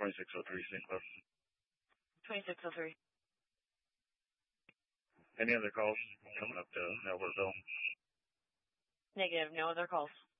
2603 St. Louis. 2603. Any other calls coming up to Albertville? Negative. No other calls.